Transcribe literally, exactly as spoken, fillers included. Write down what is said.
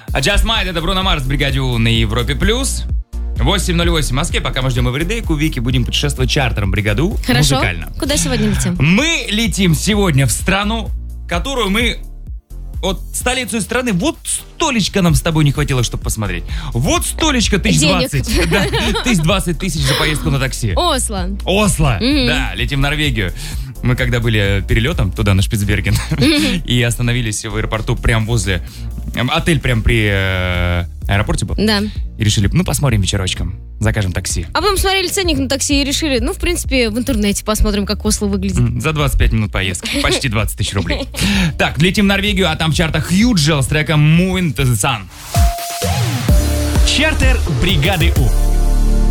Just Might, это Бруно Марс в бригаде У на Европе плюс. восемь ноль восемь в Москве, пока мы ждем Эвридейку, Вики, будем путешествовать чартером бригаду Хорошо. музыкально. Куда сегодня летим? Мы летим сегодня в страну, которую мы... Вот столицу страны, вот столечко нам с тобой не хватило, чтобы посмотреть. Вот столечко тысяч двадцать. Да, тысяч двадцать тысяч за поездку на такси. Осло. Осло, Mm-hmm. да, летим в Норвегию. Мы когда были перелетом туда, на Шпицберген, mm-hmm. и остановились в аэропорту прям возле... Отель прям при э, аэропорте был. Да. И решили, ну, посмотрим вечерочком, закажем такси. А потом смотрели ценник на такси и решили, ну, в принципе, в интернете посмотрим, как Осло выглядит. За двадцать пять минут поездки. Почти двадцать тысяч рублей. Так, летим в Норвегию, а там в чартах Hugel с треком Moving to the Sun. Чартер бригады У.